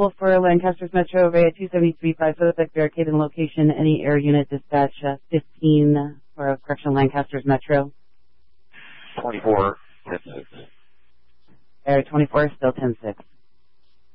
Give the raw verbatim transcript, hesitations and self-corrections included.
available for Lancaster's Metro, Ray two seventy-three five Suspect Barricade in location. Any air unit dispatch uh, fifteen for correction Lancaster's Metro. twenty-four, ten six. Air twenty-four, still ten six.